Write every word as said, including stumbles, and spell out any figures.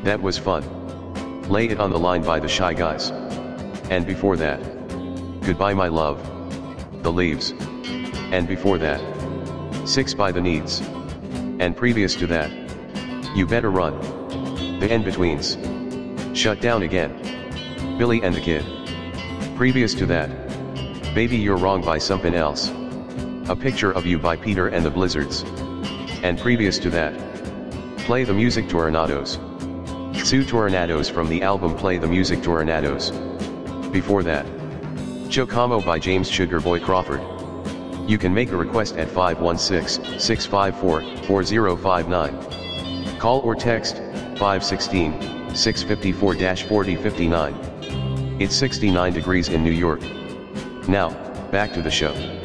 That was fun. Lay It on the Line by the Shy Guys. And before that, Goodbye My Love, The Leaves. And before that, Six by The Needs. And previous to that, You Better Run. The In-Betweens. Shut Down Again. Billy and the Kid. Previous to that, Baby You're Wrong by Something Else. A Picture of You by Peter and the Blizzards. And previous to that, Play the Music Tornadoes. Two Tornadoes from the album Play the Music Tornadoes. Before that, Chocamo by James Sugarboy Crawford. You can make a request at five one six, six five four, four zero five nine. Call or text, five one six, six five four, four zero five nine. It's sixty-nine degrees in New York. Now, back to the show.